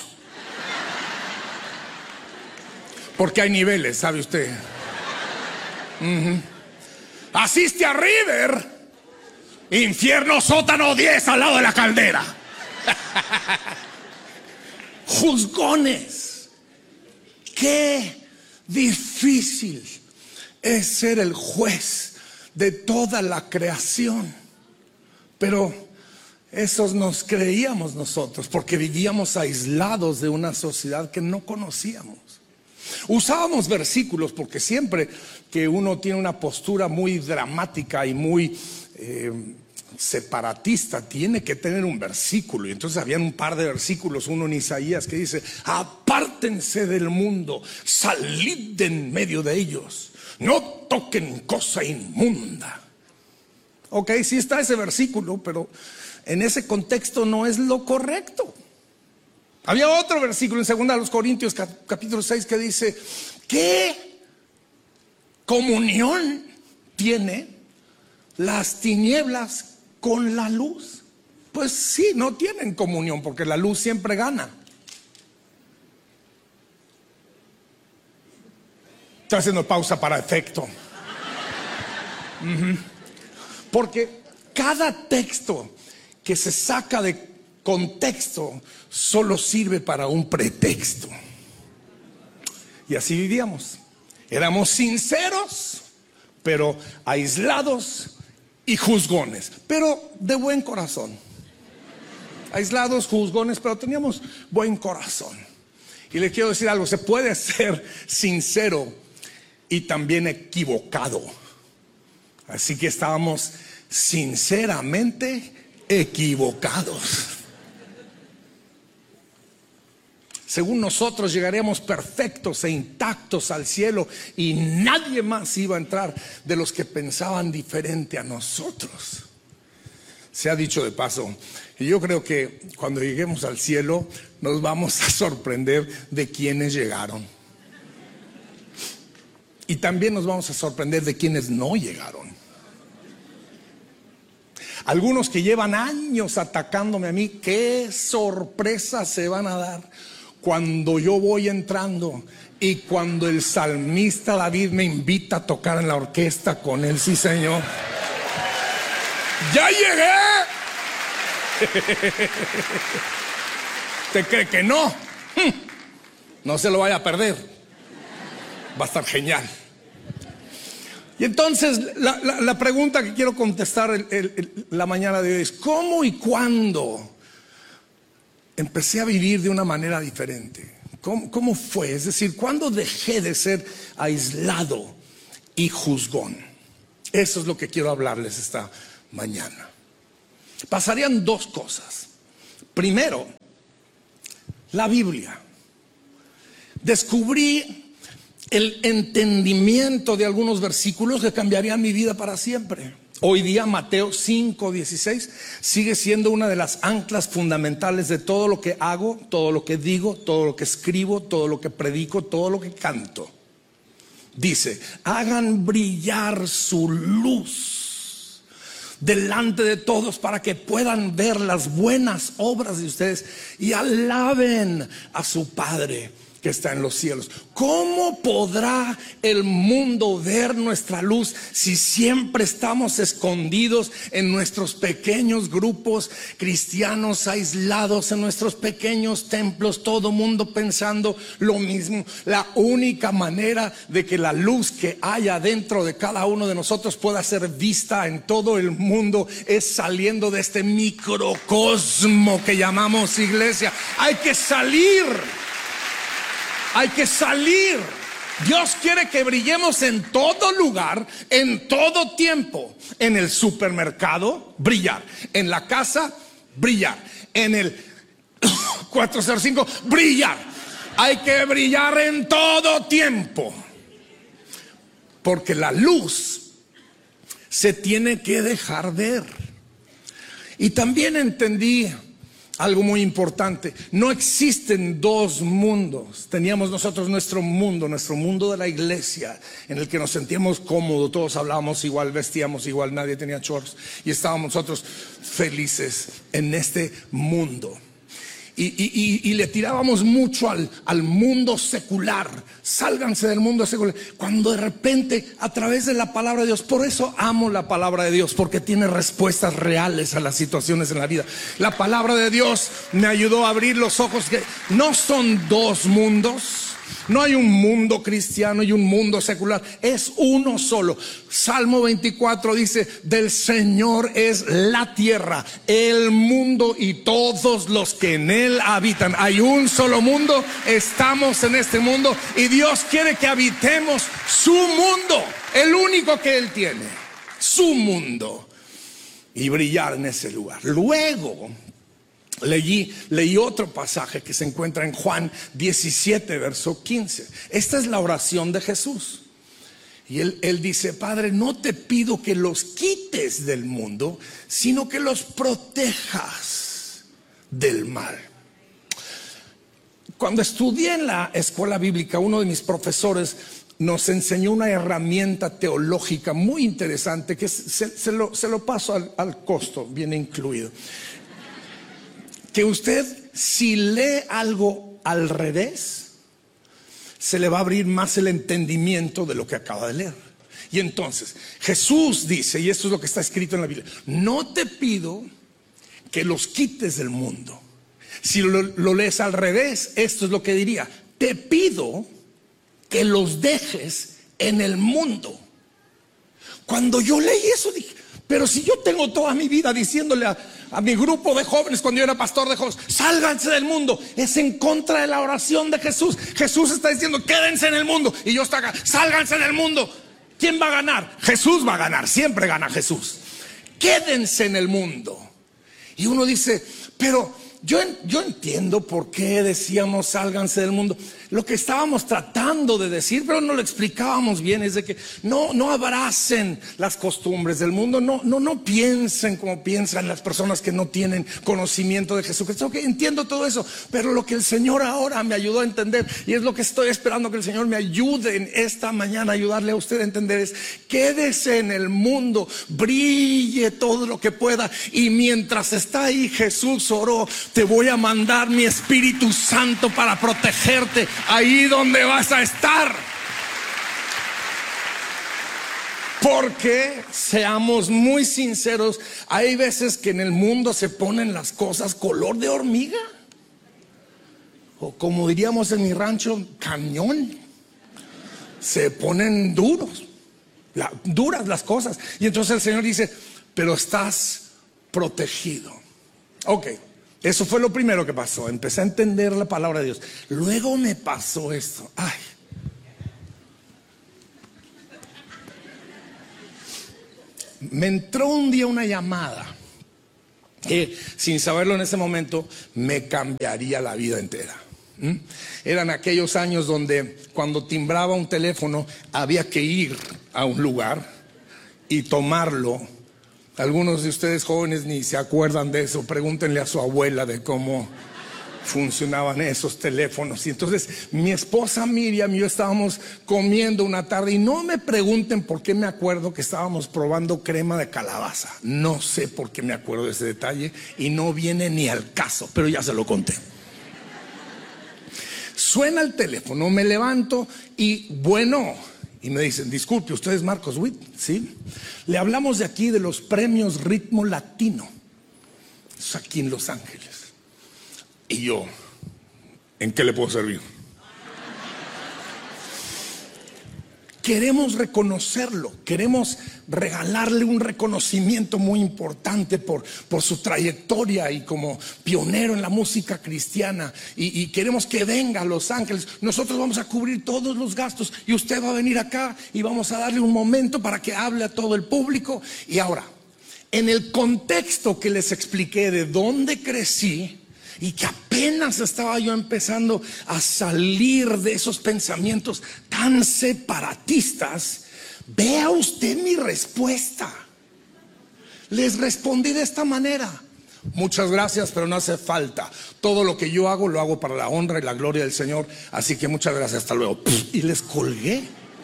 Porque hay niveles, ¿sabe usted? Uh-huh. Asiste a River. Infierno sótano diez al lado de la caldera. Juzgones. Qué difícil es ser el juez de toda la creación. Pero esos nos creíamos nosotros porque vivíamos aislados de una sociedad que no conocíamos. Usábamos versículos porque siempre que uno tiene una postura muy dramática y muy eh, separatista, tiene que tener un versículo. Y entonces habían un par de versículos, uno en Isaías que dice: apártense del mundo, salid de en medio de ellos, no toquen cosa inmunda. Ok, sí está ese versículo, pero en ese contexto no es lo correcto. Había otro versículo en segunda de los Corintios capítulo seis que dice: ¿qué comunión tiene las tinieblas con la luz? Pues sí, no tienen comunión porque la luz siempre gana. Estoy haciendo pausa para efecto. Uh-huh. Porque cada texto que se saca de contexto solo sirve para un pretexto. Y así vivíamos. Éramos sinceros, pero aislados y juzgones, pero de buen corazón. Aislados, juzgones, pero teníamos buen corazón. Y le quiero decir algo: se puede ser sincero y también equivocado. Así que estábamos sinceramente equivocados. Según nosotros llegaríamos perfectos e intactos al cielo y nadie más iba a entrar de los que pensaban diferente a nosotros. Se ha dicho de paso, y yo creo que cuando lleguemos al cielo nos vamos a sorprender de quienes llegaron. Y también nos vamos a sorprender de quienes no llegaron. Algunos que llevan años atacándome a mí, qué sorpresa se van a dar cuando yo voy entrando y cuando el salmista David me invita a tocar en la orquesta con él. Sí, señor. ¡Ya llegué! ¿Usted cree que no? No se lo vaya a perder. Va a estar genial. Y entonces la, la, la pregunta que quiero contestar el, el, el, la mañana de hoy es: ¿cómo y cuándo empecé a vivir de una manera diferente? ¿Cómo, cómo fue? Es decir, ¿cuándo dejé de ser aislado y juzgón? Eso es lo que quiero hablarles esta mañana. Pasarían dos cosas. Primero, la Biblia. Descubrí el entendimiento de algunos versículos que cambiarían mi vida para siempre. Hoy día Mateo cinco dieciséis sigue siendo una de las anclas fundamentales de todo lo que hago, todo lo que digo, todo lo que escribo, todo lo que predico, todo lo que canto. Dice: hagan brillar su luz delante de todos para que puedan ver las buenas obras de ustedes y alaben a su Padre que está en los cielos. ¿Cómo podrá el mundo ver nuestra luz si siempre estamos escondidos en nuestros pequeños grupos cristianos, aislados en nuestros pequeños templos, todo mundo pensando lo mismo? La única manera de que la luz que haya dentro de cada uno de nosotros pueda ser vista en todo el mundo es saliendo de este microcosmo que llamamos iglesia. Hay que salir. Hay que salir. Dios quiere que brillemos en todo lugar, en todo tiempo. En el supermercado, brillar. En la casa, brillar. En el cuatro cero cinco, brillar. Hay que brillar en todo tiempo. Porque la luz se tiene que dejar ver. Y también entendí algo muy importante: no existen dos mundos. Teníamos nosotros nuestro mundo, nuestro mundo de la iglesia, en el que nos sentíamos cómodos, todos hablábamos igual, vestíamos igual, nadie tenía shorts, y estábamos nosotros felices en este mundo. Y, y, y, y le tirábamos mucho al, al mundo secular. Sálganse del mundo secular. Cuando de repente, a través de la palabra de Dios, por eso amo la palabra de Dios, porque tiene respuestas reales a las situaciones en la vida. La palabra de Dios me ayudó a abrir los ojos, que no son dos mundos. No hay un mundo cristiano y un mundo secular, es uno solo. Salmo veinticuatro dice: del Señor es la tierra, el mundo y todos los que en él habitan. Hay un solo mundo, estamos en este mundo y Dios quiere que habitemos su mundo, el único que él tiene, su mundo, y brillar en ese lugar. Luego Leí, leí otro pasaje que se encuentra en Juan diecisiete, verso quince. Esta es la oración de Jesús. Y él, él dice: Padre, no te pido que los quites del mundo, sino que los protejas del mal. Cuando estudié en la escuela bíblica, uno de mis profesores nos enseñó una herramienta teológica muy interesante que se, se, lo, se lo paso al, al costo, viene incluido. Que usted, si lee algo al revés, se le va a abrir más el entendimiento de lo que acaba de leer. Y entonces Jesús dice, y esto es lo que está escrito en la Biblia: no te pido que los quites del mundo. Si lo, lo lees al revés, esto es lo que diría: te pido que los dejes en el mundo. Cuando yo leí eso dije: pero si yo tengo toda mi vida diciéndole a, a mi grupo de jóvenes, cuando yo era pastor de jóvenes, sálganse del mundo, es en contra de la oración de Jesús. Jesús está diciendo: quédense en el mundo, y yo estoy acá: sálganse del mundo. ¿Quién va a ganar? Jesús va a ganar, siempre gana Jesús. Quédense en el mundo. Y uno dice: pero yo, yo entiendo por qué decíamos sálganse del mundo. Lo que estábamos tratando de decir, pero no lo explicábamos bien, es de que no, no abracen las costumbres del mundo, no, no, no piensen como piensan las personas que no tienen conocimiento de Jesucristo. Okay, entiendo todo eso, pero lo que el Señor ahora me ayudó a entender, y es lo que estoy esperando que el Señor me ayude en esta mañana a ayudarle a usted a entender, es: quédese en el mundo, brille todo lo que pueda, y mientras está ahí, Jesús oró: te voy a mandar mi Espíritu Santo para protegerte ahí donde vas a estar. Porque, seamos muy sinceros, hay veces que en el mundo se ponen las cosas color de hormiga, o como diríamos en mi rancho, cañón. Se ponen duros. la, duras las cosas. Y entonces el Señor dice, pero estás protegido. Ok, eso fue lo primero que pasó. Empecé a entender la palabra de Dios. Luego me pasó esto. Ay. Me entró un día una llamada que, sin saberlo en ese momento, me cambiaría la vida entera. ¿Mm? Eran aquellos años donde cuando timbraba un teléfono había que ir a un lugar y tomarlo. Algunos de ustedes jóvenes ni se acuerdan de eso. Pregúntenle a su abuela de cómo funcionaban esos teléfonos. Y entonces mi esposa Miriam y yo estábamos comiendo una tarde, y no me pregunten por qué me acuerdo que estábamos probando crema de calabaza. No sé por qué me acuerdo de ese detalle y no viene ni al caso, pero ya se lo conté. Suena el teléfono, me levanto y bueno, y me dicen, disculpe, ¿usted es Marcos Witt? Sí. Le hablamos de aquí, de los premios Ritmo Latino. Es aquí en Los Ángeles. Y yo, ¿en qué le puedo servir? Queremos reconocerlo, queremos regalarle un reconocimiento muy importante por, por su trayectoria y como pionero en la música cristiana, y, y queremos que venga a Los Ángeles. Nosotros vamos a cubrir todos los gastos y usted va a venir acá y vamos a darle un momento para que hable a todo el público. Y ahora, en el contexto que les expliqué de dónde crecí y que apenas estaba yo empezando a salir de esos pensamientos tan separatistas, vea usted mi respuesta. Les respondí de esta manera: muchas gracias, pero no hace falta. Todo lo que yo hago, lo hago para la honra y la gloria del Señor. Así que muchas gracias, hasta luego. Y les colgué.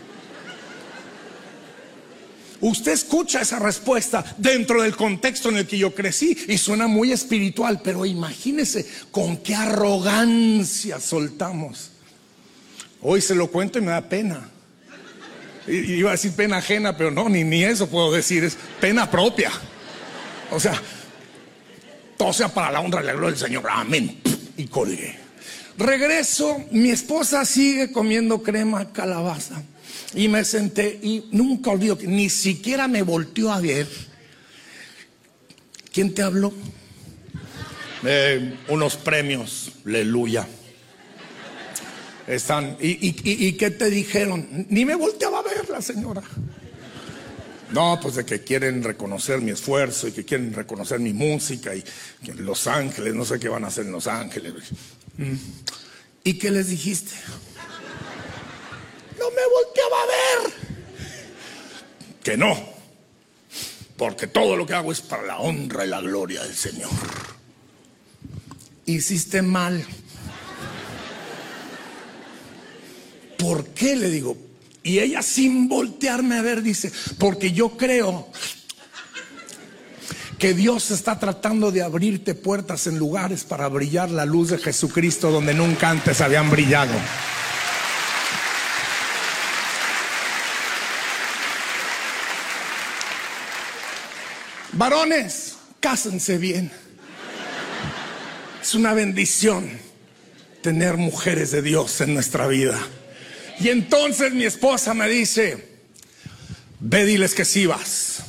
Usted escucha esa respuesta dentro del contexto en el que yo crecí y suena muy espiritual, pero imagínese con qué arrogancia soltamos. Hoy se lo cuento y me da pena. I- iba a decir pena ajena, pero no, ni, ni eso puedo decir, es pena propia. O sea, todo sea para la honra y la gloria del Señor, amén. Y colgué. Regreso, mi esposa sigue comiendo crema de calabaza. Y me senté y nunca olvido que ni siquiera me volteó a ver. ¿Quién te habló? Eh, unos premios, aleluya. Están, y, y, y, ¿y qué te dijeron? Ni me volteaba a ver la señora. No, pues de que quieren reconocer mi esfuerzo y que quieren reconocer mi música, y que en Los Ángeles, no sé qué van a hacer en Los Ángeles. ¿Y qué les dijiste? No me volteaba a ver. Que no, porque todo lo que hago es para la honra y la gloria del Señor. Hiciste mal. ¿Por qué? Le digo. Y ella, sin voltearme a ver, dice: porque yo creo que Dios está tratando de abrirte puertas en lugares para brillar la luz de Jesucristo donde nunca antes habían brillado. Varones, cásense bien. Es una bendición tener mujeres de Dios en nuestra vida. Y entonces mi esposa me dice: ve, diles que sí vas.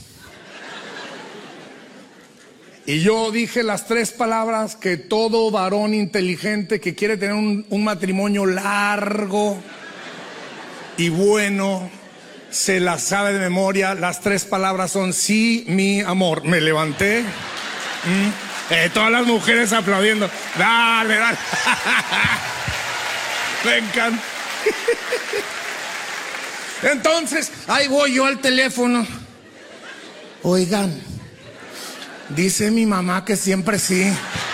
Y yo dije las tres palabras que todo varón inteligente que quiere tener un, un matrimonio largo y bueno se las sabe de memoria. Las tres palabras son: sí, mi amor. Me levanté. ¿Mm? Eh, todas las mujeres aplaudiendo. Dale, dale. Me encanta. Entonces, ahí voy yo al teléfono. Oigan, dice mi mamá que siempre sí.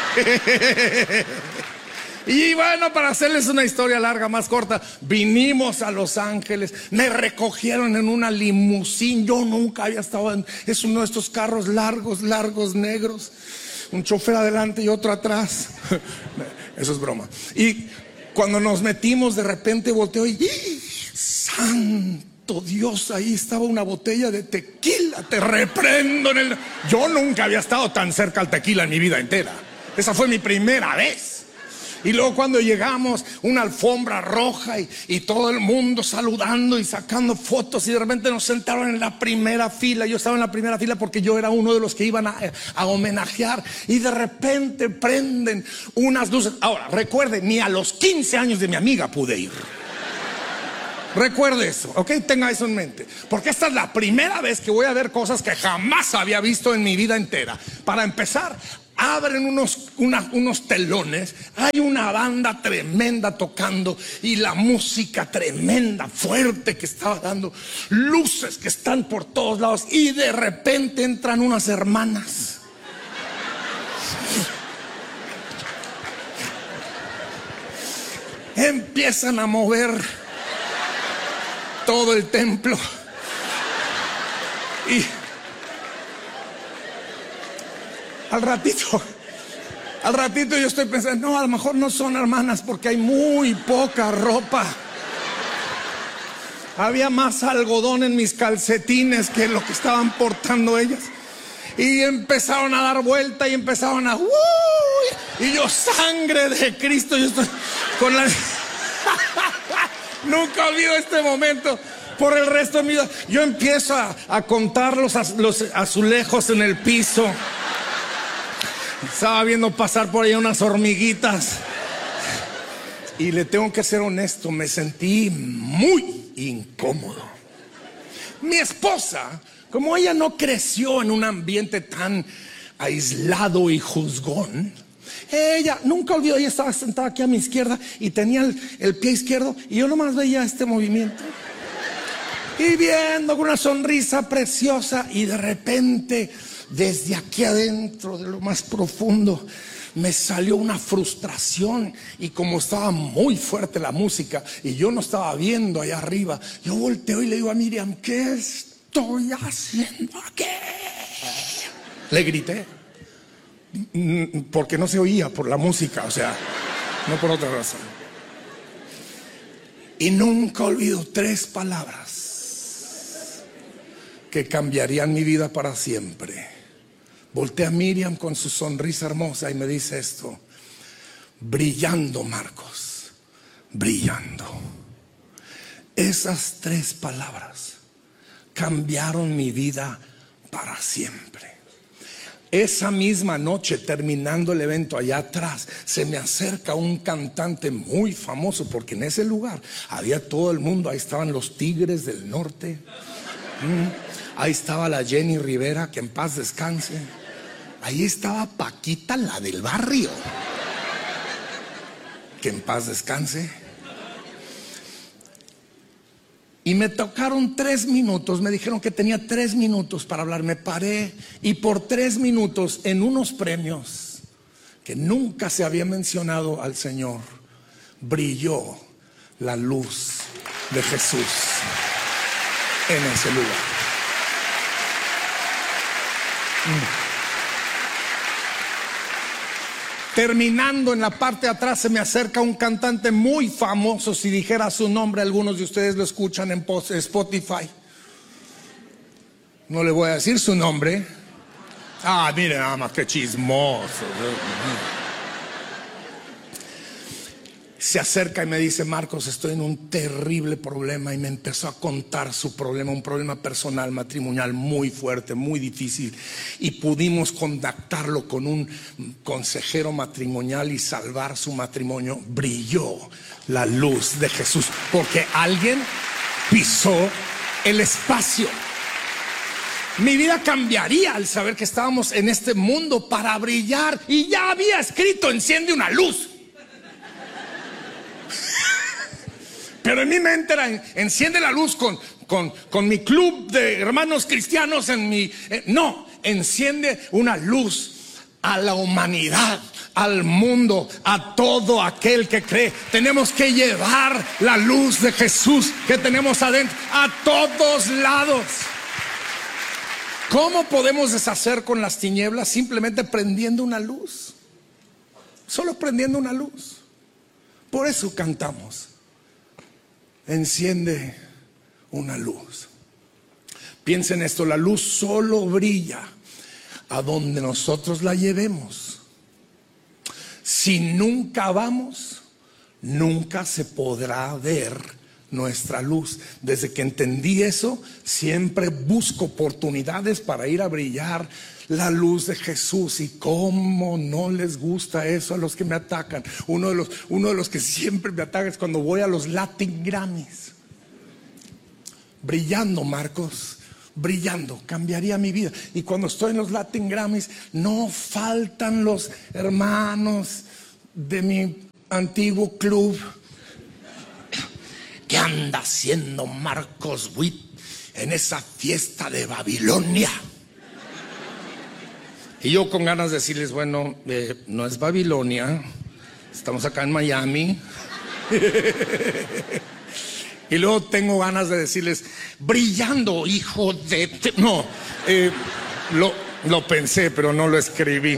Y bueno, para hacerles una historia larga, más corta, vinimos a Los Ángeles, me recogieron en una limusín. Yo nunca había estado en, es uno de estos carros largos, largos, negros, un chofer adelante y otro atrás. Eso es broma. Y cuando nos metimos, de repente volteo y ¡ih! ¡Santo Dios! Ahí estaba una botella de tequila. Te reprendo en el... Yo nunca había estado tan cerca al tequila en mi vida entera. Esa fue mi primera vez. Y luego cuando llegamos, una alfombra roja y, y todo el mundo saludando y sacando fotos, y de repente nos sentaron en la primera fila. Yo estaba en la primera fila porque yo era uno de los que iban a, a homenajear, y de repente prenden unas luces. Ahora, recuerde, ni a los quince años de mi amiga pude ir. Recuerde eso, ok, tenga eso en mente, porque esta es la primera vez que voy a ver cosas que jamás había visto en mi vida entera. Para empezar, abren unos, una, unos telones, hay una banda tremenda tocando y la música tremenda, fuerte que estaba dando, luces que están por todos lados, y de repente entran unas hermanas. Empiezan a mover todo el templo y al ratito, al ratito yo estoy pensando, no, a lo mejor no son hermanas porque hay muy poca ropa. Había más algodón en mis calcetines que lo que estaban portando ellas. Y empezaron a dar vuelta y empezaron a... ¡Uy! Y yo, sangre de Cristo, yo estoy con la... Nunca olvido este momento por el resto de mi vida. Yo empiezo a, a contar los, los azulejos en el piso. Estaba viendo pasar por ahí unas hormiguitas. Y le tengo que ser honesto, me sentí muy incómodo. Mi esposa, como ella no creció en un ambiente tan aislado y juzgón, ella, nunca olvidó, ella estaba sentada aquí a mi izquierda y tenía el, el pie izquierdo, y yo nomás veía este movimiento y viendo con una sonrisa preciosa, y de repente desde aquí adentro, de lo más profundo, me salió una frustración. Y como estaba muy fuerte la música y yo no estaba viendo allá arriba, yo volteo y le digo a Miriam, ¿qué estoy haciendo aquí? Le grité, porque no se oía por la música, o sea, no por otra razón. Y nunca olvido tres palabras que cambiarían mi vida para siempre. Volteé a Miriam con su sonrisa hermosa y me dice esto: brillando, Marcos, brillando. Esas tres palabras cambiaron mi vida para siempre. Esa misma noche, terminando el evento, allá atrás se me acerca un cantante muy famoso, porque en ese lugar había todo el mundo. Ahí estaban los Tigres del Norte, mm. ahí estaba la Jenny Rivera, que en paz descanse. Ahí estaba Paquita, la del barrio, que en paz descanse. Y me tocaron tres minutos, me dijeron que tenía tres minutos para hablar. Me paré y por tres minutos, en unos premios que nunca se había mencionado al Señor, brilló la luz de Jesús en ese lugar. Mm. Terminando en la parte de atrás, se me acerca un cantante muy famoso. Si dijera su nombre, algunos de ustedes lo escuchan en Spotify. No le voy a decir su nombre. Ah, mire nada más, qué chismoso. Se acerca y me dice: Marcos, estoy en un terrible problema. Y me empezó a contar su problema, un problema personal, matrimonial muy fuerte, muy difícil. Y pudimos contactarlo con un consejero matrimonial y salvar su matrimonio. Brilló la luz de Jesús, porque alguien pisó el espacio. Mi vida cambiaría al saber que estábamos en este mundo para brillar. Y ya había escrito: enciende una luz. Pero en mi mente era: enciende la luz con, con, con mi club de hermanos cristianos en mi... Eh, no, enciende una luz a la humanidad, al mundo, a todo aquel que cree. Tenemos que llevar la luz de Jesús que tenemos adentro a todos lados. ¿Cómo podemos deshacer con las tinieblas? Simplemente prendiendo una luz. Solo prendiendo una luz. Por eso cantamos: enciende una luz. Piensen esto: la luz solo brilla a donde nosotros la llevemos. Si nunca vamos, nunca se podrá ver nuestra luz. Desde que entendí eso, siempre busco oportunidades para ir a brillar la luz de Jesús. Y cómo no les gusta eso a los que me atacan. Uno de los, uno de los que siempre me ataca es cuando voy a los Latin Grammys. Brillando, Marcos, brillando, cambiaría mi vida. Y cuando estoy en los Latin Grammys, no faltan los hermanos de mi antiguo club. ¿Qué anda haciendo Marcos Witt en esa fiesta de Babilonia? Y yo con ganas de decirles, bueno, eh, no es Babilonia, estamos acá en Miami. Y luego tengo ganas de decirles, brillando, hijo de... No, eh, lo, lo pensé, pero no lo escribí.